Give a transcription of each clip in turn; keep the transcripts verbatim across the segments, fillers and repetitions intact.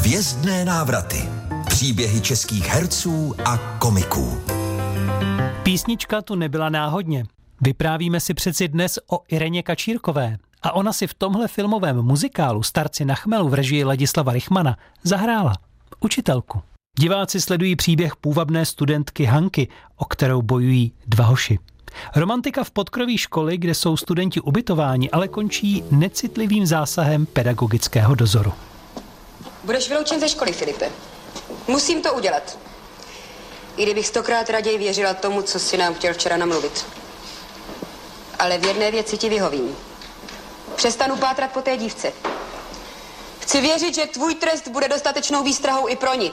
Hvězdné návraty. Příběhy českých herců a komiků. Písnička tu nebyla náhodně. Vyprávíme si přeci dnes o Ireně Kačírkové. A ona si v tomhle filmovém muzikálu Starci na chmelu v režii Ladislava Rychmana zahrála učitelku. Diváci sledují příběh půvabné studentky Hanky, o kterou bojují dva hoši. Romantika v podkroví školy, kde jsou studenti ubytováni, ale končí necitlivým zásahem pedagogického dozoru. Budeš vyloučen ze školy, Filipe. Musím to udělat. I kdybych stokrát raději věřila tomu, co si nám chtěl včera namluvit. Ale v jedné věci ti vyhovím. Přestanu pátrat po té dívce. Chci věřit, že tvůj trest bude dostatečnou výstrahou i pro ní.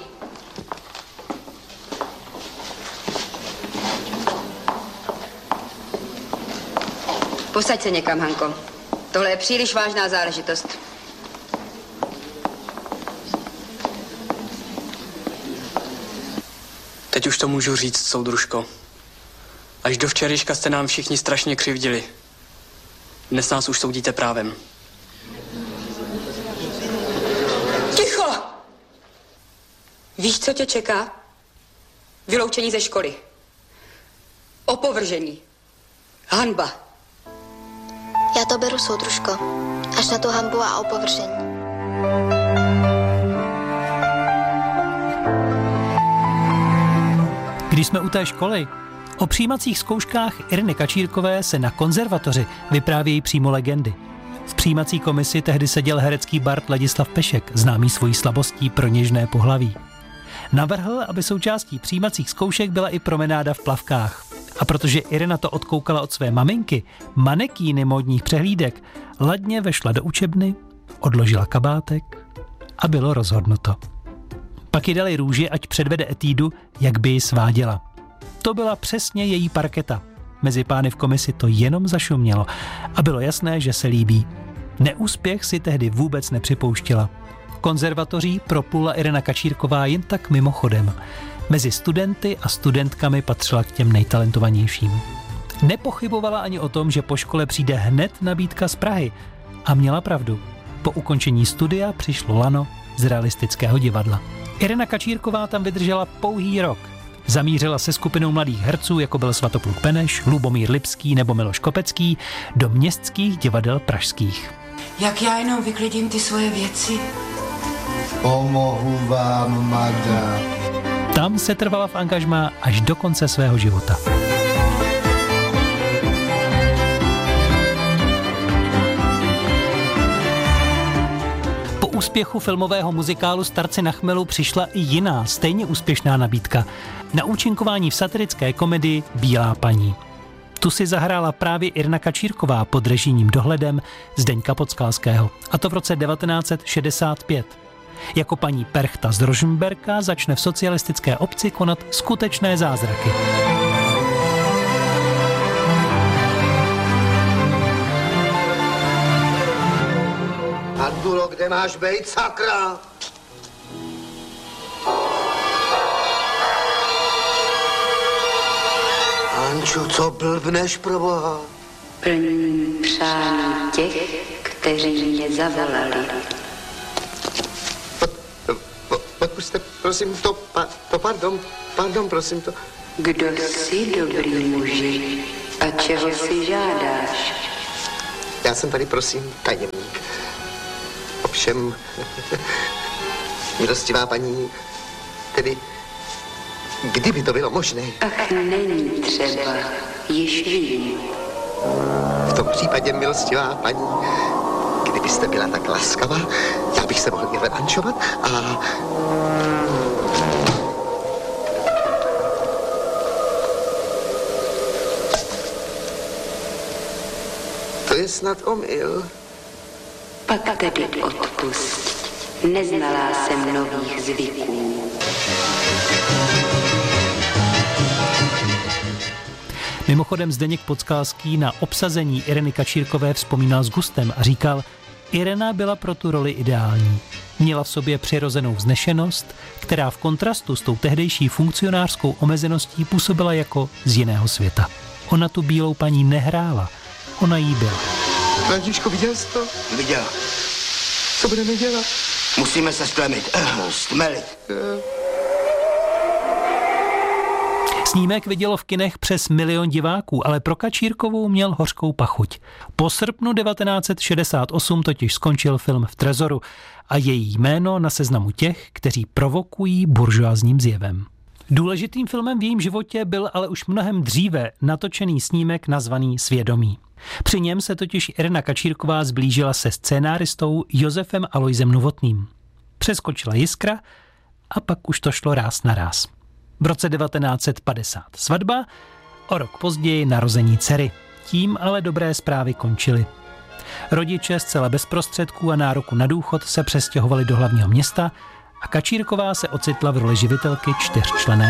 Posaď se někam, Hanko. Tohle je příliš vážná záležitost. Teď už to můžu říct, soudružko. Až do včerejška jste nám všichni strašně křivdili. Dnes nás už soudíte právem. Ticho! Víš, co tě čeká? Vyloučení ze školy. Opovržení. Hanba. Já to beru, soudružko. Až na tu hanbu a opovržení. Když jsme u té školy, o přijímacích zkouškách Ireny Kačírkové se na konzervatoři vyprávějí přímo legendy. V přijímací komisi tehdy seděl herecký bard Ladislav Pešek, známý svojí slabostí pro něžné pohlaví. Navrhl, aby součástí přijímacích zkoušek byla i promenáda v plavkách. A protože Irena to odkoukala od své maminky, manekýny módních přehlídek, ladně vešla do učebny, odložila kabátek a bylo rozhodnuto. Pak jí dali růži, ať předvede etídu, jak by ji sváděla. To byla přesně její parketa. Mezi pány v komisi to jenom zašumělo a bylo jasné, že se líbí. Neúspěch si tehdy vůbec nepřipouštěla. Konzervatoří proplula Irena Kačírková jen tak mimochodem. Mezi studenty a studentkami patřila k těm nejtalentovanějším. Nepochybovala ani o tom, že po škole přijde hned nabídka z Prahy. A měla pravdu. Po ukončení studia přišlo lano z realistického divadla. Irena Kačírková tam vydržela pouhý rok. Zamířila se skupinou mladých herců, jako byl Svatopluk Beneš, Lubomír Lipský nebo Miloš Kopecký, do městských divadel pražských. Jak já jenom vyklidím ty svoje věci? Pomohu vám, madam. Tam se trvala v angažmá až do konce svého života. Po úspěchu filmového muzikálu Starci na chmelu přišla i jiná, stejně úspěšná nabídka. Na účinkování v satirické komedii Bílá paní. Tu si zahrála právě Irena Kačírková pod režijním dohledem Zdeňka Podskalského. A to v roce devatenáct set šedesát pět. Jako paní Perchta z Rožmberka začne v socialistické obci konat skutečné zázraky. Andulo, kde máš bejt, sakra? Ančo, co blbneš, proboha? Plním přání těch, kteří mě zavolali. Odpuste, prosím, to, pa, to pardon, pardon, prosím, to... Kdo jsi, dobrý muži, a čeho si žádáš? Já jsem tady, prosím, tajemník. Ovšem, milostivá paní, tedy, kdyby to bylo možné... Ach, není třeba, již vím. V tom případě, milostivá paní, kdybyste byla tak laskavá, já bych se mohl i revanšovat a... To je snad omyl. Pak tedy odpust. Neznala jsem nových zvyků. Mimochodem Zdeněk Podskalský na obsazení Ireny Kačírkové vzpomínal s gustem a říkal, Irena byla pro tu roli ideální. Měla v sobě přirozenou vznešenost, která v kontrastu s tou tehdejší funkcionářskou omezeností působila jako z jiného světa. Ona tu bílou paní nehrála, ona jí byla. Františko, viděl jsi to? Viděl. Co budeme dělat? Musíme se stlemit, stmelit. Snímek vidělo v kinech přes milion diváků, ale pro Kačírkovou měl hořkou pachuť. Po srpnu devatenáct set šedesát osm totiž skončil film v trezoru a její jméno na seznamu těch, kteří provokují buržoazním zjevem. Důležitým filmem v jejím životě byl ale už mnohem dříve natočený snímek nazvaný Svědomí. Při něm se totiž Irena Kačírková zblížila se scénáristou Josefem Alojzem Novotným. Přeskočila jiskra a pak už to šlo ráz na ráz. V roce devatenáct set padesát svatba, o rok později narození dcery. Tím ale dobré zprávy končily. Rodiče zcela bez prostředků a nároku na důchod se přestěhovali do hlavního města a Kačírková se ocitla v roli živitelky čtyřčlenné